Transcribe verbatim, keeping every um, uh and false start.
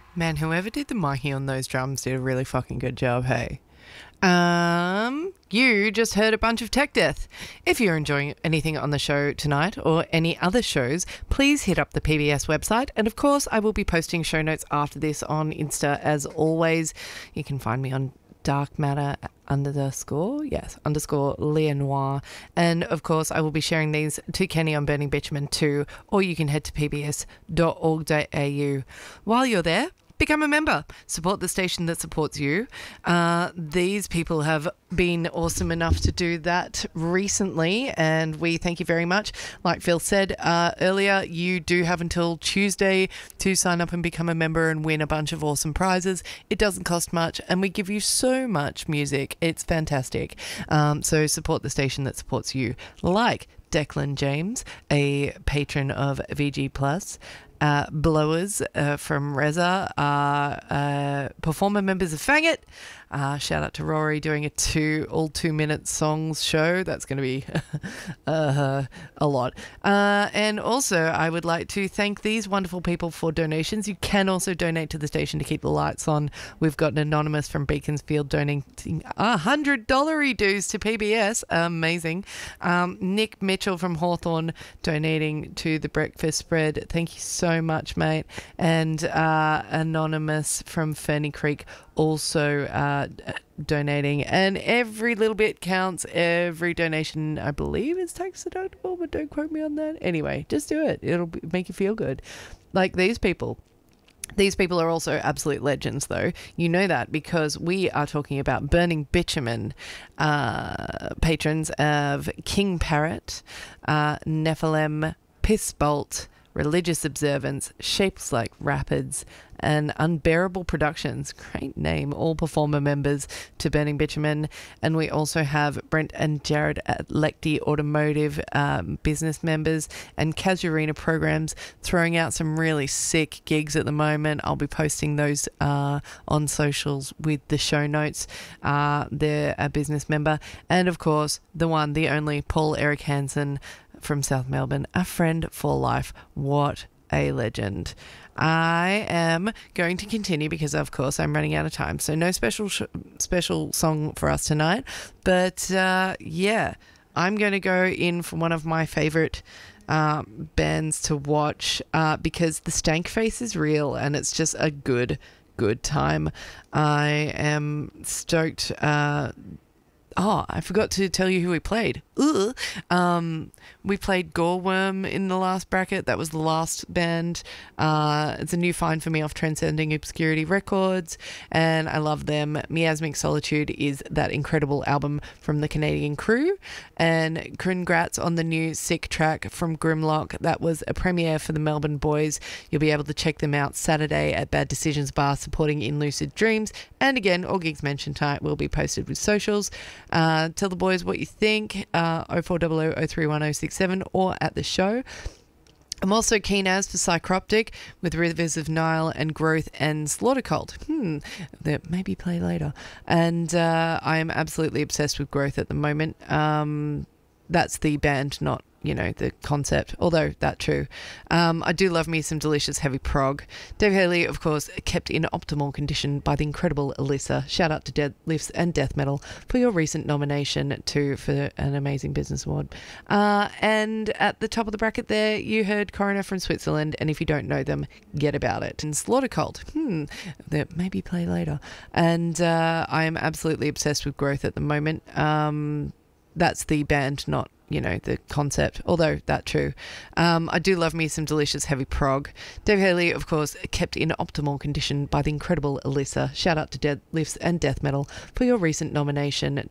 Man, whoever did the miking on those drums did a really fucking good job, hey? Um, you just heard a bunch of tech death. If you're enjoying anything on the show tonight or any other shows, please hit up the P B S website. And of course, I will be posting show notes after this on Insta as always. You can find me on Dark Matter underscore, yes, underscore Leah Noir. And of course, I will be sharing these to Kenny on Burning Bitumen too, or you can head to p b s dot org dot a u. While you're there, become a member. Support the station that supports you. Uh, these people have been awesome enough to do that recently, and we thank you very much. Like Phil said uh, earlier, you do have until Tuesday to sign up and become a member and win a bunch of awesome prizes. It doesn't cost much, and we give you so much music. It's fantastic. Um, so support the station that supports you. Like Declan James, a patron of V G Plus. Uh, blowers uh, from Reza are uh, performer members of Fangit. Uh, shout out to Rory doing a two all two minute songs show. That's going to be uh, a lot. Uh, and also, I would like to thank these wonderful people for donations. You can also donate to the station to keep the lights on. We've got an anonymous from Beaconsfield donating one hundred dollars dues to P B S. Amazing. Um, Nick Mitchell from Hawthorne donating to the breakfast spread. Thank you so much, mate. And uh, anonymous from Ferny Creek also uh, donating, and every little bit counts. Every donation, I believe, is tax deductible, but don't quote me on that. Anyway, just do it. It'll be, make you feel good. Like these people. These people are also absolute legends, though. You know that because we are talking about Burning Bitumen uh, patrons of King Parrot, uh, Nephilim, Pissbolt, Religious Observance, Shapes Like Rapids, and Unbearable Productions. Great name. All performer members to Burning Bitumen. And we also have Brent and Jared at Lecty Automotive um, business members, and Casuarina Programs throwing out some really sick gigs at the moment. I'll be posting those uh, on socials with the show notes. Uh, they're a business member. And of course, the one, the only, Paul Eric Hansen from South Melbourne, a friend for life. What a legend. I am going to continue because, of course, I'm running out of time. So no special sh- special song for us tonight. But, uh, yeah, I'm going to go in for one of my favourite um, bands to watch uh, because the stank face is real and it's just a good, good time. I am stoked. Uh, oh, I forgot to tell you who we played. Ugh. Um, we played Goreworm in the last bracket. That was the last band. Uh, it's a new find for me off Transcending Obscurity Records, and I love them. Miasmic Solitude is that incredible album from the Canadian Crew, and congrats on the new sick track from Grimlock. That was a premiere for the Melbourne boys. You'll be able to check them out Saturday at Bad Decisions Bar, supporting In Lucid Dreams. And again, all gigs mentioned tonight will be posted with socials. Uh, tell the boys what you think. Uh, oh four hundred, oh three one oh six seven or at the show. I'm also keen as for Psychroptic with Rivers of Nile and Growth and Slaughter Cult. Hmm, that maybe play later. And uh, I am absolutely obsessed with Growth at the moment. Um, that's the band, not, you know, the concept, although that true. Um, I do love me some delicious heavy prog. Dave Haley, of course, kept in optimal condition by the incredible Alyssa. Shout out to Deadlifts and Death Metal for your recent nomination to for an amazing business award. Uh, and at the top of the bracket there, you heard Coroner from Switzerland, and if you don't know them, get about it. And Slaughter Cult, hmm, that maybe play later. And uh, I am absolutely obsessed with Growth at the moment. Um, that's the band, not, you know, the concept, although that true. Um, I do love me some delicious heavy prog. Dave Haley, of course, kept in optimal condition by the incredible Alyssa. Shout out to Deadlifts and Death Metal for your recent nomination